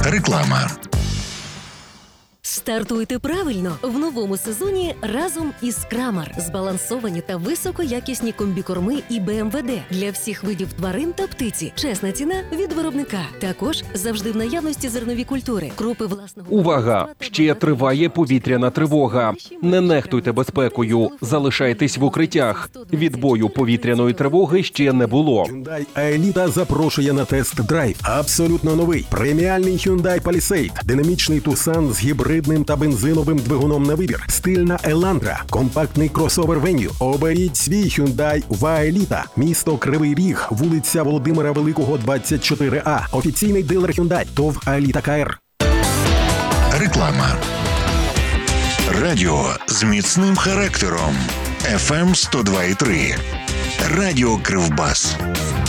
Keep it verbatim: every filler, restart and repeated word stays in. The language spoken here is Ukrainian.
Реклама. Стартуйте правильно в новому сезоні разом із Крамар. Збалансовані та високоякісні комбікорми і Б М В Д для всіх видів тварин та птиці. Чесна ціна від виробника. Також завжди в наявності зернові культури, крупи власного... Увага! Ще триває повітряна тривога. Не нехтуйте безпекою. Залишайтесь в укриттях. Відбою повітряної тривоги ще не було. Hyundai Аеліта запрошує на тест-драйв. Абсолютно новий преміальний Hyundai Palisade. Динамічний Tucson з гібридним та бензиновим двигуном на вибір. Стильна Elantra. Компактний кросовер Venue. Оберіть свій Hyundai в Аеліта. Місто Кривий Ріг. Вулиця Володимира Великого, двадцять чотири А. Офіційний дилер Hyundai. ТОВ Аеліта К Р. Реклама. Радіо з міцним характером. Еф Ем сто два і три. Радіо Кривбас.